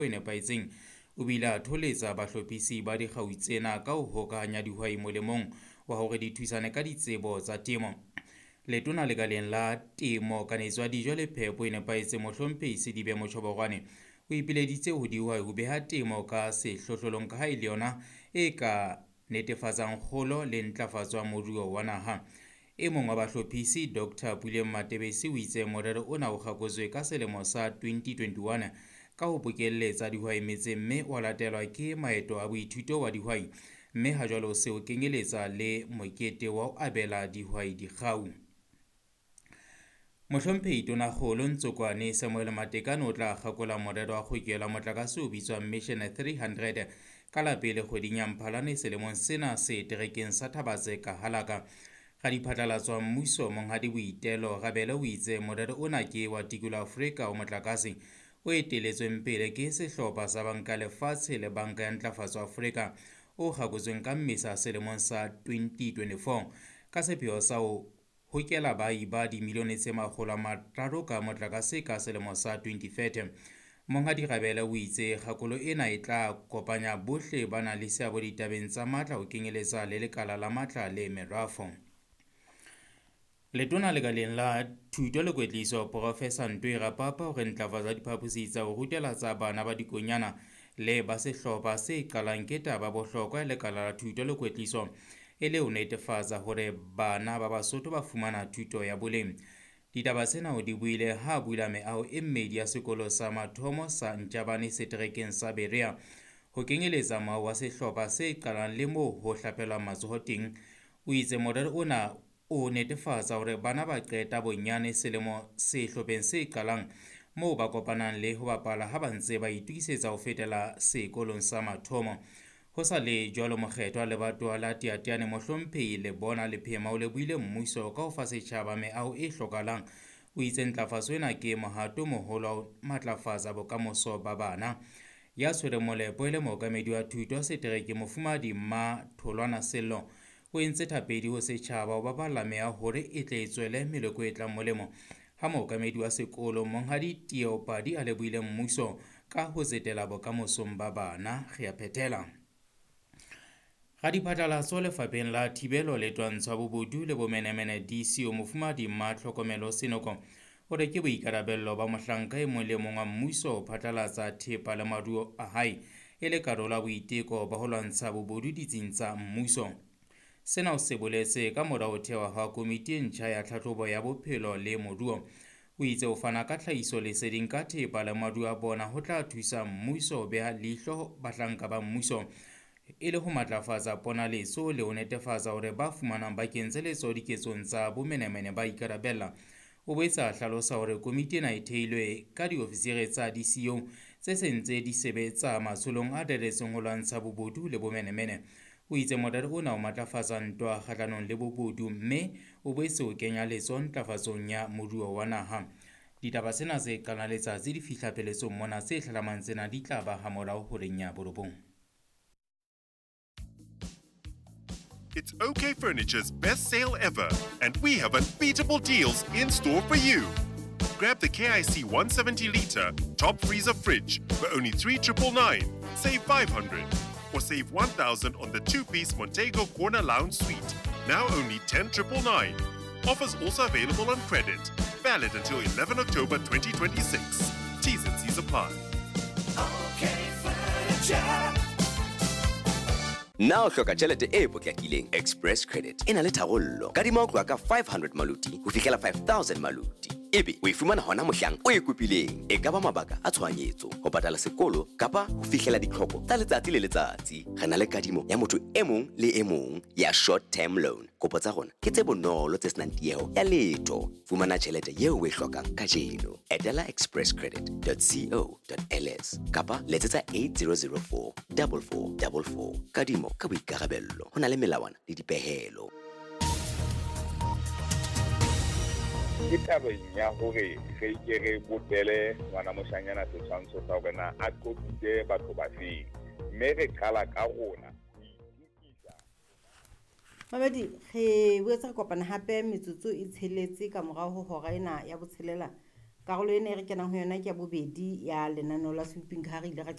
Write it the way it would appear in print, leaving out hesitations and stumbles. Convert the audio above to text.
e nepaetseng o bile a tholetsa bahlophisi ba dikgau tsena ka ho hokahanya dihwai molemong wa hore di thusane ka ditsebo tsa temo. Letona lekaleng la temo, kanetso ya dijo le phepo e nepaetseng Mohlomphehi Sidibe Mochobogwane o ipileditse ho dihwai ho beha temo ka sehlohlolong ka ha e le yona e ka netefatsang kgolo le ntlafatso ya moruo wa naha. E mong wa bahlophisi Dr. Puleng Matebesi o itse morero ona o kgakotswe ka selemo sa 2021 ka ho bokelletsa dihwai metseng mme wa latelwa ke maeto a boithuto wa dihwai, mme ha jwale o se o kenyeletsa le mokete wa ho abela dihwai dikgau. Mohlomphehi Tonakgolo Ntsokwane Samuel Matekane o tla kgakola morero wa kgokelo motlakase o bitswang Mission 300 ka la pele kgweding ya Mphalane selemong sena se terekeng sa Thabatse ka Halaka. Ga diphatlalatswa mmuso monghadi Boitelo Rabelo o itse morero ona ke wa Tikoloho Afrika o motlakase o eteletsweng pele ke sehlopha sa Banka Lefatshe le Banka ya Ntlafatso Afrika o kgakotsweng ka Mmesa selemong sa 2024 ka sepheo sa ho hokela baahi ba dimilione tse 300 ka motlakase ka selemo sa 2030. Monghadi Rabela o itse kgakolo ena e tla kopanya bohle ba nang le seabo ditabeng tsa matla ho kenyeletsa le lekala la matla le merafo. Letona lekaleng la thuto le kwetliso Profesa Ntwe Rapapa hore ntlafatsa diphaposi tsa ho rutela tsa bana ba dikonyana le ba sehlopha se qalang ke taba bohlokwa lekala la thuto le kwetliso e le ho netefatsa hore bana ba Basotho ba fumana thuto ya boleng. Ditaba tsena o di buile ha bula meaho e mmedi ya sekolo sa mathomo sa Ntjabane seterekeng sa Berea ho kenyeletsa mao wa sehlopha se qalang le moo ho hlapelwang matsoho teng. O itse morero ona o netefatsa hore bana ba qeta bonyane selemo sehlopheng se qalang moo ba kopanang le ho bapala ha ba ntse ba itukisetsa ho fetela sekolong sa mathomo. Ho sa le jwalo mokgethwa lebatowa la Teateane Mohlomphehi le bona lephema o lebohile mmuso ka ho fa setjhaba meaho e hlokahalang. O itse ntlafatso ena ke mohato moholo wa ho matlafatsa bokamoso ba bana. Ya tshwereng molepo e le mookamedi wa thuto setereke Mofumahadi Mma Tholwana Sello o entse thapedi ho setjhaba ho baballa meaho hore e tle e tswele meloko e tlang molemo. Ha mookamedi wa sekolo monghadi Teo Padi a lebohile mmuso ka ho tsetela bokamosong ba bana. Re a phethela. Ga diphatlalatso lefapheng la thibelo le twantsho bobodu le bomenemene DCO Mofumahadi Mma Tlhokomelo Senoko o re ke boikarabello ba mohlanka e mong le mong wa mmuso ho phatlalatsa thepa le maruo a hae e le karolo ya boiteko ba ho lwantsha bobodu ditsing tsa mmuso. Sena o se boletse ka mora ho thewa ha komiti e ntjha ya tlhahlobo ya bophelo le moruo. O itse ho fana ka tlhahiso leseding ka thepa le maruo a bona ho tla thusa mmuso ho beha leihlo bahlanka ba mmuso e le ho matlafatsa ponaletso le ho netefatsa hore ba fumanang ba kentse letsoho diketsong tsa bomenemene ba ikarabella. O boetse a hlalosa hore komiti ena e theilwe ka diofisiri tsa DCO tse sentse di sebetsa matsholong a reretsweng ho lwantsha bobodu le bomenemene. O itse morero ona o matlafatsa ntwa kgahlanong le bobodu mme o boetse o kenya letsoho ntlafatsong ya moruo wa naha. Ditaba tsena tse qalang letsatsi di fihla pheletsong mona tse hlalamang tsena di tla ba hamorao horeng ya borobong. It's OK Furniture's best sale ever, and we have unbeatable deals in store for you. Grab the KIC 170-litre top freezer fridge for only $3,999, save $500, or save $1,000 on the two-piece Montego Corner Lounge Suite, now only $10,999. Offers also available on credit, valid until 11 October 2026. T's and C's apply. OK Furniture. Now hloka tjhelete e potlakileng. Express Credit ena le tharollo. Kadima ho tloha ka 500 maluti ho fihlela 5,000 maluti. Ebe o e fumana hona mohlang o e kopileng. E ka ba mabaka a tshohanyetso, ho patala sekolo kapa ho fihlela ditlhoko tsa letsatsi le letsatsi. Re na le kadimo ya motho e mong le e mong ya short term loan. Kopo tsa rona ke tse bonolo tse senang tieho ya letho. Fumana tjhelete yeo o e hlokang kajeno. Etela expresscredit.co.ls kapa letsetsa 8004 4444. Kadimo ka boikarabello. Ho na le melawana le dipehelo. Ke tabeng ya hore re ke re botele ngwana moshanyana setshwantsho sa hore na a qopile batho ba feng, mme re qala ka rona Mabedi re boetsa kopana hape metsotso e tsheletse ka morao ho hora ena ya botshelela karolo ena re kenang ho yona ke ya bobedi ya lenaneo la sweeping ka re ile ra